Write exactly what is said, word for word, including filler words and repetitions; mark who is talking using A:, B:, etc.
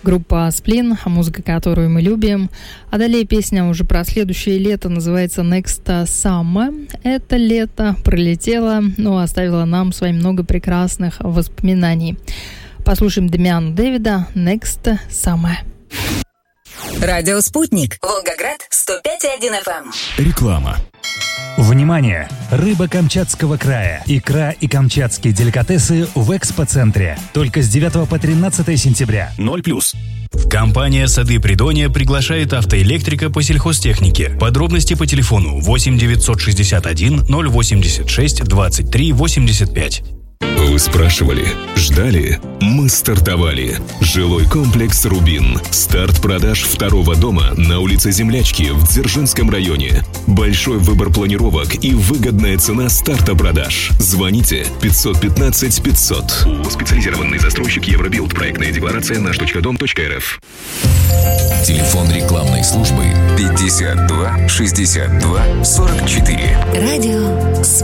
A: Группа «Сплин», музыка, которую мы любим. А далее песня уже про следующее лето, называется «Next Summer». Это лето пролетело, но оставило нам с вами много прекрасных воспоминаний. Послушаем Дамиана Дэвида «Next Summer».
B: Радио «Спутник». Волгоград, сто пять и один эф эм.
C: Реклама.
D: Внимание! Рыба Камчатского края, икра и камчатские деликатесы в экспоцентре. Только с девятого по тринадцатое сентября.
C: Ноль плюс.
E: Компания «Сады Придонья» приглашает автоэлектрика по сельхозтехнике. Подробности по телефону восемь девятьсот шестьдесят один ноль восемьдесят шесть двадцать три восемьдесят пять.
F: Вы спрашивали, ждали? Мы стартовали. Жилой комплекс «Рубин». Старт продаж второго дома на улице Землячки в Дзержинском районе. Большой выбор планировок и выгодная цена старта продаж. Звоните пятьсот пятнадцать пятьсот. Специализированный застройщик Евробилд. Проектная декларация наш точка дом точка эр эф.
G: Телефон рекламной службы пятьдесят два шестьдесят два сорок четыре.
B: Радио